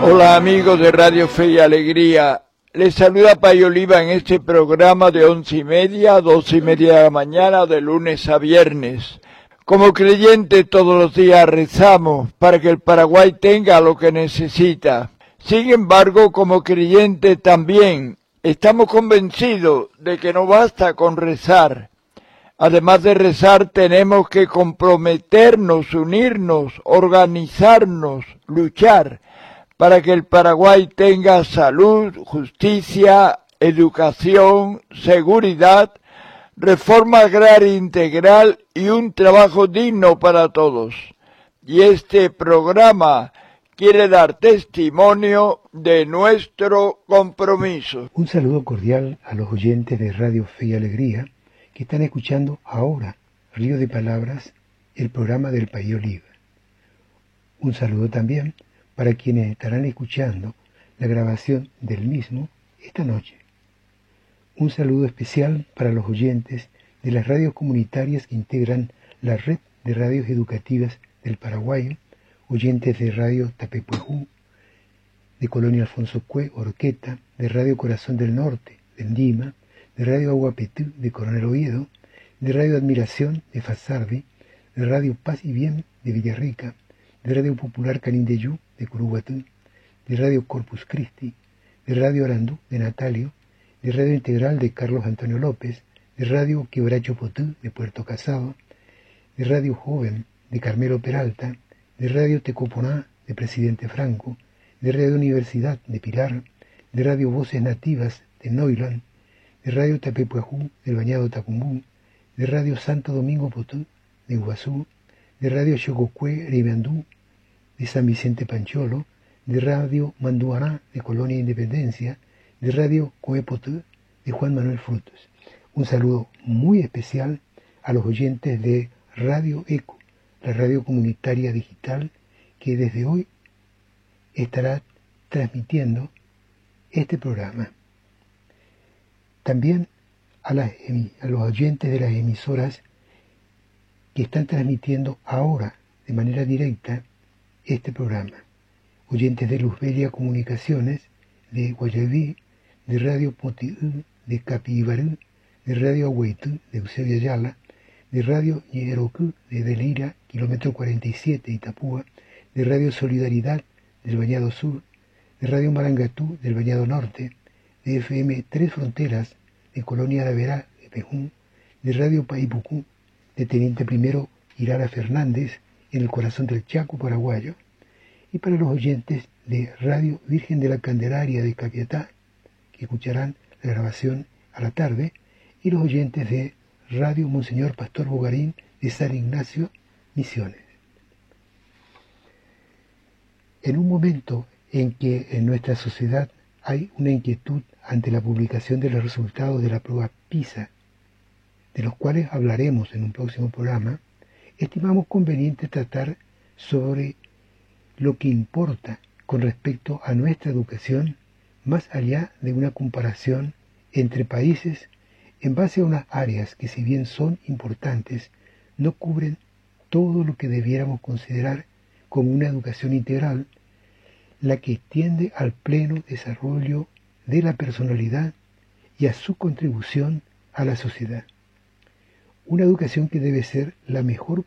Hola amigos de Radio Fe y Alegría, les saluda Pay Oliva en este programa de 11:30 a 12:30 de la mañana de lunes a viernes. Como creyentes todos los días rezamos para que el Paraguay tenga lo que necesita. Sin embargo, como creyentes también estamos convencidos de que no basta con rezar. Además de rezar, tenemos que comprometernos, unirnos, organizarnos, luchar para que el Paraguay tenga salud, justicia, educación, seguridad, reforma agraria integral y un trabajo digno para todos. Y este programa quiere dar testimonio de nuestro compromiso. Un saludo cordial a los oyentes de Radio Fe y Alegría que están escuchando ahora Río de Palabras, el programa del Pay Oliva. Un saludo también para quienes estarán escuchando la grabación del mismo esta noche. Un saludo especial para los oyentes de las radios comunitarias que integran la red de radios educativas del Paraguay, oyentes de Radio Tapepuejú, de Colonia Alfonso Cue, Orqueta, de Radio Corazón del Norte, de Lima, de Radio Aguapetú, de Coronel Oviedo, de Radio Admiración, de Fasardi, de Radio Paz y Bien, de Villarrica, de Radio Popular Canindeyú, de Curuguatú, de Radio Corpus Christi, de Radio Arandú, de Natalio, de Radio Integral de Carlos Antonio López, de Radio Quebracho Potú, de Puerto Casado, de Radio Joven, de Carmelo Peralta, de Radio Tecoponá, de Presidente Franco, de Radio Universidad, de Pilar, de Radio Voces Nativas, de Neuland, de Radio Tapepuejú, del Bañado Tacumbú, de Radio Santo Domingo Potú, de Iguazú, de Radio Xococue, Ribandú, de San Vicente Pancholo, de Radio Manduaná, de Colonia Independencia, de Radio Coepotú, de Juan Manuel Frutos. Un saludo muy especial a los oyentes de Radio Eco, la radio comunitaria digital que desde hoy estará transmitiendo este programa. También a los oyentes de las emisoras que están transmitiendo ahora de manera directa este programa. Oyentes de Luz Bella Comunicaciones, de Guayaví, de Radio Potiú, de Capibarú, de Radio Agüetú, de Eusebio Ayala, de Radio Yerocu, de Delira, kilómetro 47, Itapúa, de Radio Solidaridad, del Bañado Sur, de Radio Marangatú, del Bañado Norte, de FM Tres Fronteras, de Colonia de Verá, de Pejún, de Radio Paipucú, de Teniente Primero Irara Fernández, en el corazón del Chaco paraguayo, y para los oyentes de Radio Virgen de la Candelaria de Capiatá, que escucharán la grabación a la tarde, y los oyentes de Radio Monseñor Pastor Bogarín de San Ignacio, Misiones. En un momento en que en nuestra sociedad hay una inquietud ante la publicación de los resultados de la prueba PISA, de los cuales hablaremos en un próximo programa, estimamos conveniente tratar sobre lo que importa con respecto a nuestra educación, más allá de una comparación entre países en base a unas áreas que, si bien son importantes, no cubren todo lo que debiéramos considerar como una educación integral, la que tiende al pleno desarrollo de la personalidad y a su contribución a la sociedad. Una educación que debe ser la mejor